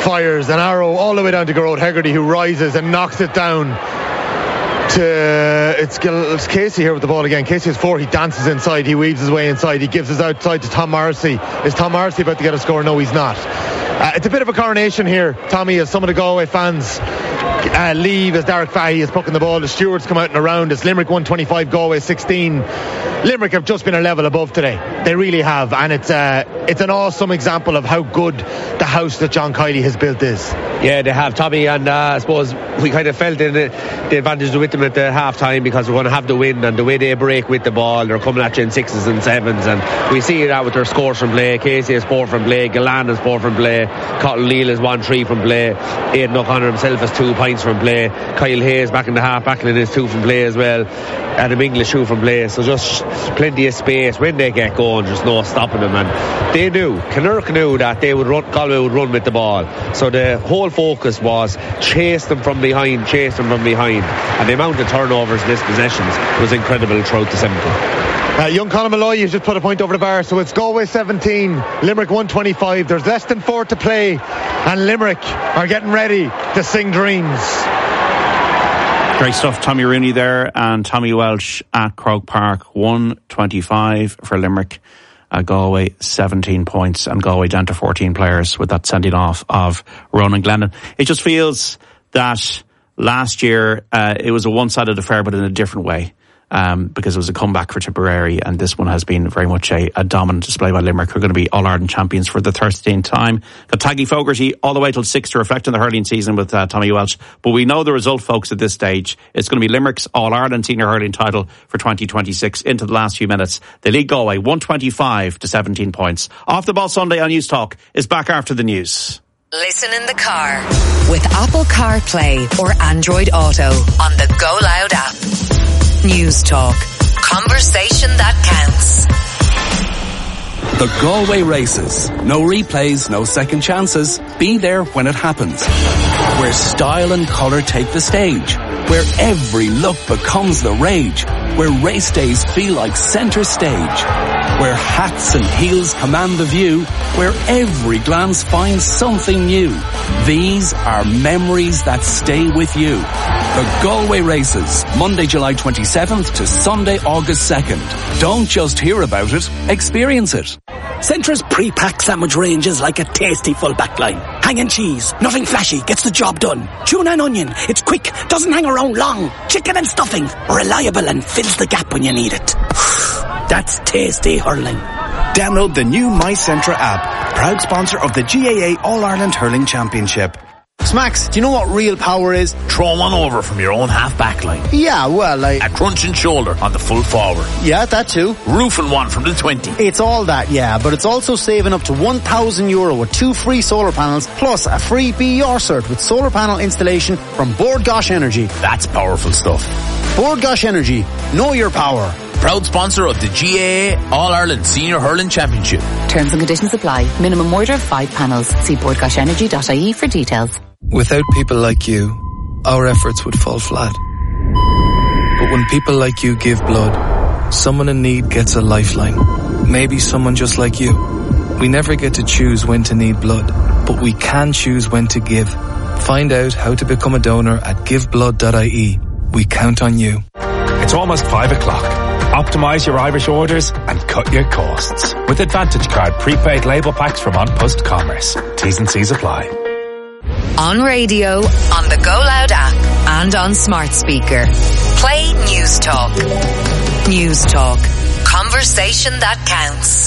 fires an arrow all the way down to Gearóid Hegarty, who rises and knocks it down to it's Casey here with the ball again. Casey has 4. He dances inside, he weaves his way inside, he gives us outside to Tom Morrissey. Is Tom Morrissey about to get a score? No, he's not. It's a bit of a coronation here, Tommy, as some of the Galway fans leave, as Derek Fahey is pucking the ball. The stewards come out and around. It's Limerick 125, Galway 16. Limerick have just been a level above today. They really have, and it's an awesome example of how good the house that John Kiely has built is. Yeah, they have, Tommy, and I suppose we kind of felt in the advantage with them at the half time, because we're going to have the wind, and the way they break with the ball, they're coming at you in 6s and 7s, and we see that with their scores from play. Casey has 4 from play, Gillan has 4 from play, Cotton Leal has 1-3 from play, Aidan O'Connor himself has 2 points from play, Kyle Hayes back in the half backline is 2 from play as well, Adam English 2 from play. So just plenty of space when they get going, just no stopping them. And they knew, Kinnerk knew that Galway would run with the ball, so the whole focus was chase them from behind, and the amount of turnovers in this possessions was incredible throughout the 70. Young Conor Malloy has just put a point over the bar, so it's Galway 17, Limerick 125. There's less than 4 to play, and Limerick are getting ready to sing dreams. Great stuff, Tommy Rooney there, and Tommy Welsh at Croke Park. 125 for Limerick. Galway 17 points, and Galway down to 14 players with that sending off of Ronan Glennon. It just feels that last year it was a one-sided affair, but in a different way, because it was a comeback for Tipperary, and this one has been very much a dominant display by Limerick, who are going to be All-Ireland champions for the 13th time. Got Taggy Fogarty all the way till 6 to reflect on the hurling season with Tommy Welsh, but we know the result, folks, at this stage. It's going to be Limerick's All-Ireland senior hurling title for 2026 into the last few minutes. They lead Galway 125 to 17 points. Off the Ball Sunday on News Talk is back after the news. Listen in the car with Apple CarPlay or Android Auto on the Go Loud app. News Talk. Conversation that counts. The Galway Races. No replays, no second chances. Be there when it happens. Where style and colour take the stage. Where every look becomes the rage. Where race days feel like centre stage. Where hats and heels command the view. Where every glance finds something new. These are memories that stay with you. The Galway Races, Monday, July 27th to Sunday, August 2nd. Don't just hear about it, experience it. Centra's pre-packed sandwich range is like a tasty full back line. Hanging cheese, nothing flashy, gets the job done. Tuna and onion, it's quick, doesn't hang around long. Chicken and stuffing, reliable and fills the gap when you need it. That's tasty hurling. Download the new MyCentra app, proud sponsor of the GAA All-Ireland Hurling Championship. Smacks, do you know what real power is? Throw one over from your own half-back line. Yeah, well, like... a crunching shoulder on the full forward. Yeah, that too. Roofing one from the 20. It's all that, yeah, but it's also saving up to €1,000 with 2 free solar panels, plus a free BER cert with solar panel installation from Bord Gosh Energy. That's powerful stuff. Bord Gosh Energy, know your power. Proud sponsor of the GAA All-Ireland Senior Hurling Championship. Terms and conditions apply. Minimum order of 5 panels. See bordgoshenergy.ie for details. Without people like you, our efforts would fall flat. But when people like you give blood, someone in need gets a lifeline. Maybe someone just like you. We never get to choose when to need blood, but we can choose when to give. Find out how to become a donor at giveblood.ie. We count on you. It's almost 5 o'clock. Optimise your Irish orders and cut your costs with Advantage Card prepaid label packs from On Post Commerce. T's and C's apply. On radio, on the Go Loud app, and on smart speaker. Play News Talk. News Talk. Conversation that counts.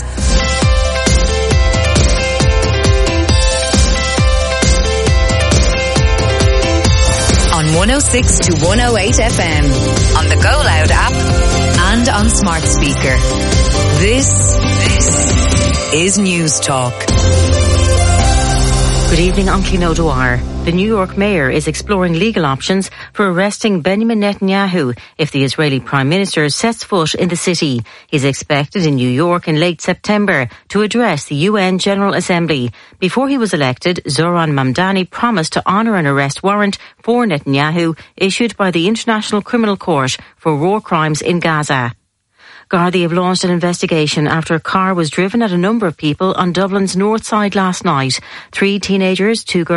On 106 to 108 FM, on the Go Loud app, and on smart speaker. This is News Talk. Good evening, I'm Clín O'Dwyer. The New York mayor is exploring legal options for arresting Benjamin Netanyahu if the Israeli Prime Minister sets foot in the city. He's expected in New York in late September to address the UN General Assembly. Before he was elected, Zoran Mamdani promised to honour an arrest warrant for Netanyahu issued by the International Criminal Court for war crimes in Gaza. Gardaí have launched an investigation after a car was driven at a number of people on Dublin's north side last night. 3 teenagers, 2 girls